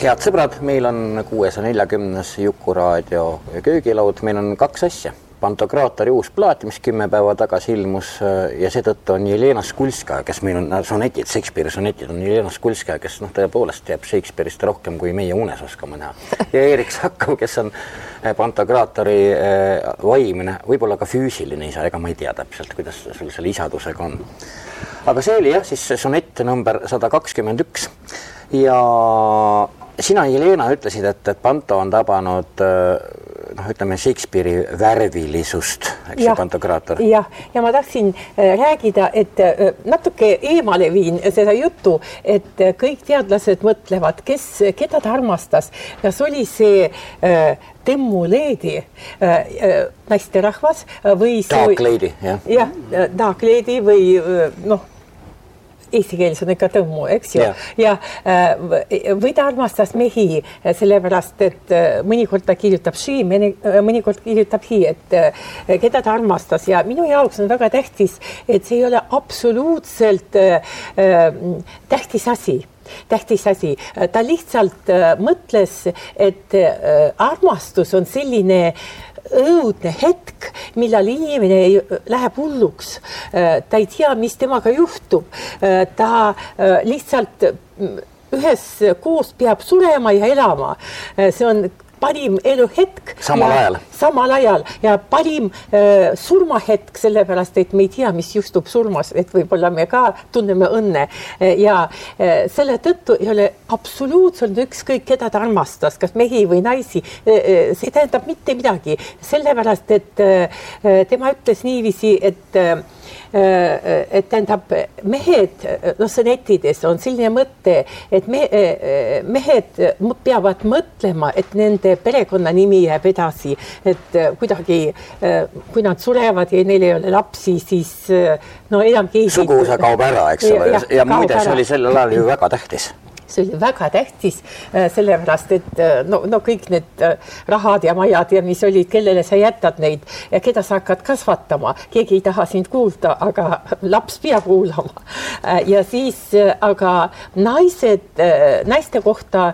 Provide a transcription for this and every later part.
Head sõbrad, meil on 640 Jukuraadio köögilaud, meil on 2 asja. Pantokraatori uus plaat, mis 10 päeva tagasi ilmus ja seetõttu on Jelena Skulskaja, kes meil on sonetid, Shakespeare'i sonetid on Jelena Skulskaja, kes tõepoolest jääb Shakespeare'ist rohkem kui meie unes oskama näha. Ja Erik Sakov, kes on pantokraatori vaimne, võib-olla ka füüsiline isa, ega ma ei tea täpselt, kuidas sul selle isadusega on. Aga see oli jah, siis sonett number 121 ja sina, Jelena, ütlesid, et Panto on tabanud ütleme Shakespeare'i värvilisust, eks see pantokraator. Ja ma tahtsin räägida, et natuke eemale viin seda juttu, et kõik teadlased mõtlevad, keda ta armastas. Kas oli see Temmu Leedi, naisterahvas või Dark Lady, jah. Jah, Dark Lady või eesti keeles on ikka Tõmmu, eks ju. Ja või ta armastas mehi sellepärast, et mõnikord ta kirjutab she, mõnikord kirjutab he, et keda ta armastas. Ja minu jaoks on väga tähtis, et see ei ole absoluutselt tähtis asi. Ta lihtsalt mõtles, et armastus on selline õudne hetk, millal inimene läheb hulluks. Ta ei tea, mis temaga juhtub. Ta lihtsalt ühes koos peab surema ja elama. See on parim eluhetk. Samal ajal. Ja parim surmahetk, sellepärast, et me ei tea, mis juhtub surmas, et võib-olla me ka tunneme õnne. Ja selle tõttu ei ole absoluutselt ükskõik, keda ta armastas, kas mehi või naisi. See tähendab mitte midagi. Sellepärast, et tema ütles niiviisi, et tähendab, mehed, sonettides on selline mõte, et mehed peavad mõtlema, et nende perekonna nimi jääb edasi, et kuidagi, kui nad surevad ja neil ei ole lapsi, siis enam keegi... Suguvõsa kaob ära, eks ole, ja muide, see oli sellel ajal ju väga tähtis. See oli väga tähtis, sellepärast, et kõik need rahad ja majad ja mis olid, kellele sa jätad neid ja keda sa hakkad kasvatama. Keegi ei taha sind kuulda, aga laps peab kuulama. Ja siis, aga naiste kohta,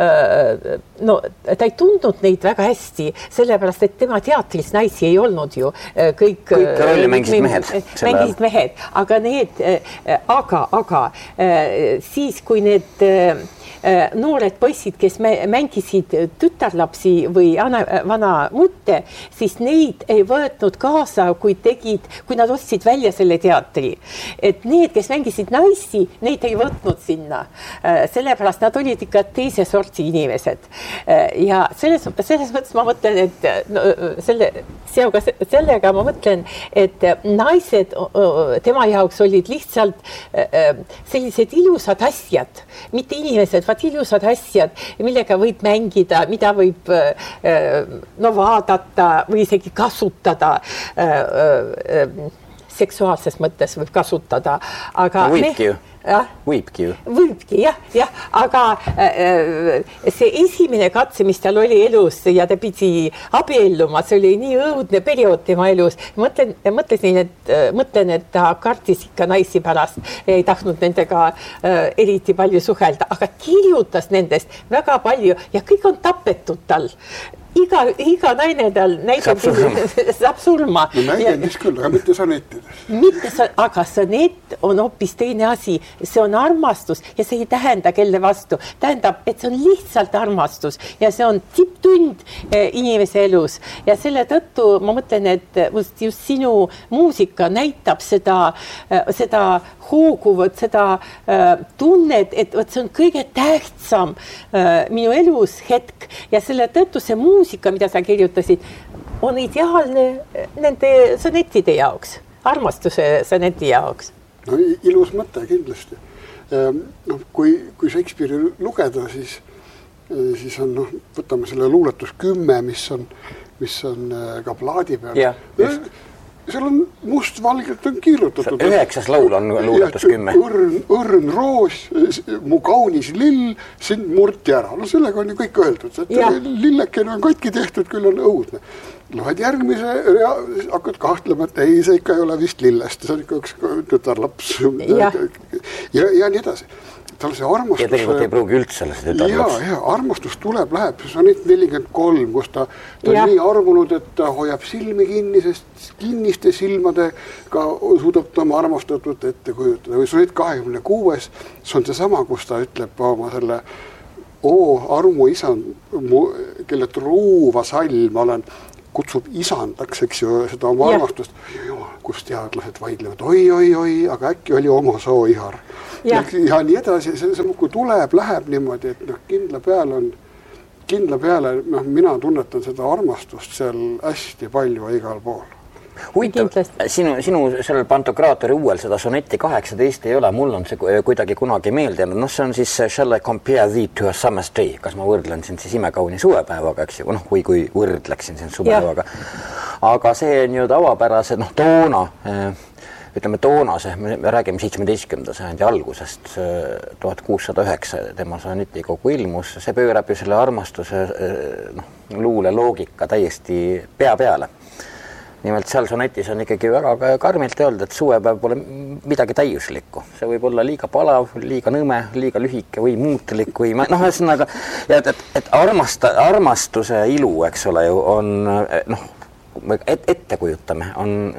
ta ei tundnud neid väga hästi, sellepärast, et tema teatris naisi ei olnud ju. Kõik rolli mängisid mehed. Aga siis, kui need noored poisid, kes mängisid tütarlapsi või vana mutte, siis neid ei võetnud kaasa, kui nad ostsid välja selle teatri. Et need, kes mängisid naisi, neid ei võtnud sinna. Sellepärast nad olid ikka teise sorti inimesed. Ja selles mõttes ma mõtlen, et sellega ma mõtlen, et naised tema jaoks olid lihtsalt sellised ilusad asjad, mitte inimesed, vaid ilusad asjad, millega võib mängida, mida võib vaadata või isegi kasutada. Seksuaalses mõttes võib kasutada. Aga Võibki ju. Võibki, jah. Aga see esimene katse, mis tal oli elus ja ta pidi abielluma, see oli nii õudne periood tema elus. Mõtlen, et ta kartis ikka naisi pärast ja ei tahtnud nendega eriti palju suhelda, aga kirjutas nendest väga palju ja kõik on tapetud tal. Iga naine tal näitab saab surma. Näidendis küll, aga mitte sonettides. Aga sonett on hoopis teine asi. See on armastus ja see ei tähenda kelle vastu. Tähendab, et see on lihtsalt armastus ja see on tipptund inimese elus. Ja selle tõttu ma mõtlen, et just sinu muusika näitab seda hooguvat, seda tunnet, et see on kõige tähtsam minu elus hetk ja selle tõttu see muusika, mida sa kirjutasid, on ideaalne nende sonettide jaoks, armastuse soneti jaoks. Ilus mõte kindlasti. Kui Shakespeare'i lugeda, siis on, võtame selle luuletus 10, mis on ka plaadi peal. Seal on must-valgelt on kirjutatud. 9 laul on luuletus 10. Õrn roos, mu kaunis lill, sind murti ära. Sellega on ju kõik öeldud. Lillekene on katki tehtud, küll on õudne. Loed järgmise ja hakkad kahtlema, et ei, see ikka ei ole vist lillest. See on ikka üks tütarlaps. Ja nii edasi. tal see armastus... Ja tegelikult ei pruugi üldse selles tütarlaps. Ja, armastus tuleb, läheb, see on 43, kus ta on nii armunud, et ta hoiab silmi kinni, sest kinniste silmadega suudab ta oma armastatut ette kujutada. Või sonett 26, see on see sama, kus ta ütleb oma selle armu isand, kelle truuva sall ma olen, kutsub isandaks, eks ju, seda oma armastust, kus teadlased vaidlevad, oi, aga äkki oli oma sooihar. Ja nii edasi, see kui tuleb, läheb niimoodi, et kindla peale, mina tunnetan seda armastust seal hästi palju igal pool. Huvitav, sinu sellel Pantokraatori uuel seda sonetti 18 ei ole, mul on see kuidagi kunagi meeldinud. See on siis Shall I compare thee to a summer's day? Kas ma võrdlen sind siis imekauni suvepäevaga, eks ju? Kui võrdleksin sind suvepäevaga. Aga see on ju tavapärase, toonase, me räägime 17. sajandi algusest, 1609 tema sonetikogu ilmus. See pöörab ju selle armastuse luule loogika täiesti pea peale. Nimelt seal sonetis on ikkagi väga karmilt öelda, et suvepäev pole midagi täiuslikku. See võib olla liiga palav, liiga nõme, liiga lühike või muutlik või ühesõnaga, et armastuse ilu, eks ole ju, on ette kujutame,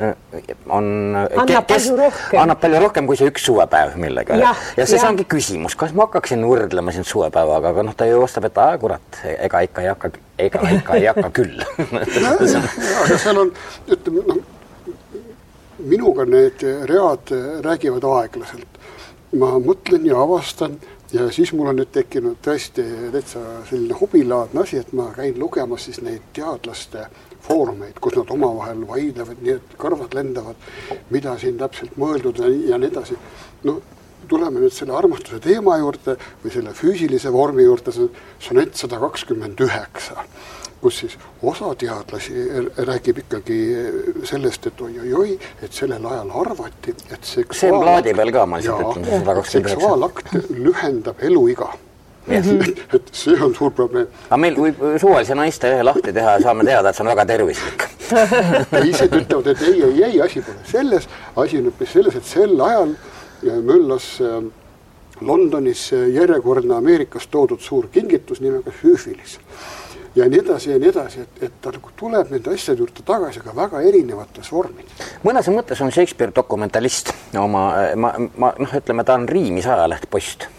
annab palju rohkem kui see üks suvepäev millega. Ja see ongi küsimus, kas ma hakkaksin võrdlema sind suvepäevaga, aga ta ju vastab, et kurat, ega ikka ei hakka küll. Aga seal on, ütleme, minuga need read räägivad aeglaselt. Ma mõtlen ja avastan ja siis mul on nüüd tekkinud tõesti täitsa selline hobilaadne asi, et ma käin lugemas siis neid teadlaste foorumeid, kus nad omavahel vaidlevad, nii et karvad lendavad, mida siin täpselt mõeldud ja nii edasi. Tuleme nüüd selle armastuse teema juurde või selle füüsilise vormi juurde, see sonett 129, kus siis osa teadlasi räägib ikkagi sellest, et oi, et sellel ajal arvati, et see on plaadi peal ka, ma ütlen, 129. Seksuaalakt lühendab eluiga. Et see on suur probleem. Aga meil võib suvalise naiste ühe lahti teha ja saame teada, et see on väga tervislik. Teised ütlevad, et ei, asi pole selles. Asi on selles, et sel ajal möllas Londonis järjekordne Ameerikast toodud suur kingitus nimega süüfilis. Ja nii edasi, et ta tuleb nende asjade juurde tagasi, aga väga erinevates vormid. Mõnes mõttes on Shakespeare dokumentalist. Ütleme, ta on riimis ajaleht post.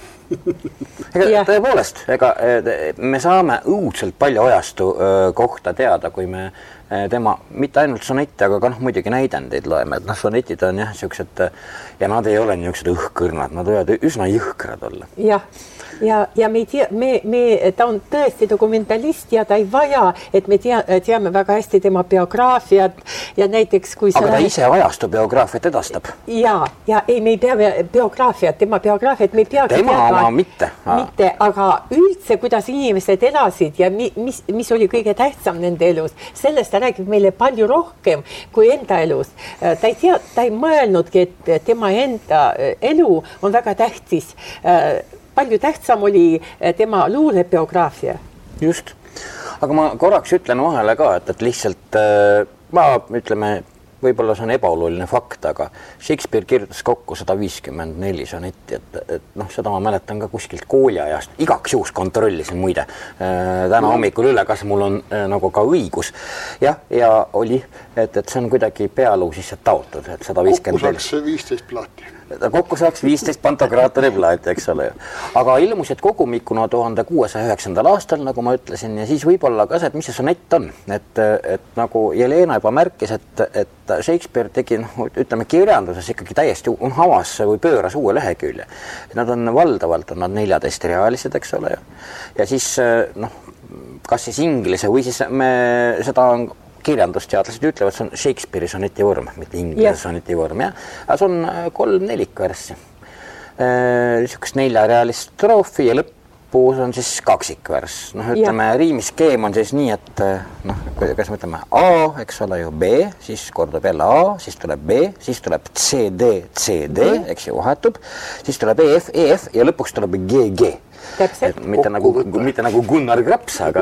Tõepoolest, me saame õudselt palju ajastu kohta teada, kui me tema mitte ainult sonette, aga ka muidugi näidendeid loeme, et sonetid on siuksed ja nad ei ole niisugused õhkõrnad, nad võivad üsna jõhkrad olla. Ja ta on tõesti dokumentalist ja ta ei vaja, et me teame väga hästi tema biograafiat ja näiteks kui aga ta ise ajastu biograafiat edastab. Ja ei, me ei pea biograafiat, tema biograafiat me ei peagi tema oma mitte, aga üldse, kuidas inimesed elasid ja mis oli kõige tähtsam nende elus, sellest ta räägib meile palju rohkem kui enda elus. Ta ei mõelnudki, et tema enda elu on väga tähtis. Palju tähtsam oli tema luulebiograafia. Just. Aga ma korraks ütlen vahele ka, et lihtsalt võib-olla see on ebaoluline fakt, aga Shakespeare kirjutas kokku 154 sonetti, et seda ma mäletan ka kuskilt kooliajast. Igaks juhus kontrollisin muide täna hommikul üle, kas mul on nagu ka õigus. Ja oli, et see on kuidagi pealuu sisse taotud, et 154. Kokku saaks 15 plaati. Kokku saaks 15 Pantokraatori plaati, eks ole. Aga ilmusid kogumikuna 1609. aastal, nagu ma ütlesin, ja siis võib-olla ka see, et mis see sonett on. Et nagu Jelena juba märkis, et Shakespeare tegi, ütleme, kirjanduses ikkagi täiesti avas või pööras uue lehekülje. Nad on valdavalt, nad 14-realised, eks ole. Ja siis, kas siis inglise või siis seda on kirjandusteadlased ütlevad, see on Shakespeare'i soneti vorm, mitte inglise soneti vorm. Aga see on 3-4 värssi. Niisugust 4-realist stroofi ja lõpus on siis kaksikvärss. Ütleme, riimiskeem on siis nii, et kuidas me ütleme A, eks ole ju B, siis kordub jälle A, siis tuleb B, siis tuleb CD, eks ju, vahetub, siis tuleb EF ja lõpuks tuleb GG. Mitte nagu Gunnar Graps, aga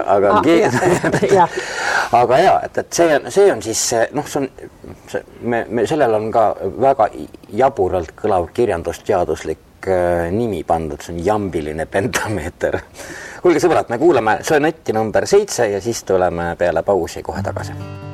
aga et see on siis sellel on ka väga jaburalt kõlav kirjandusteaduslik nimi pandud, see on jambiline pentameeter. Kuulge sõbrad, me kuulame sonetti number 7 ja siis tuleme peale pausi kohe tagasi.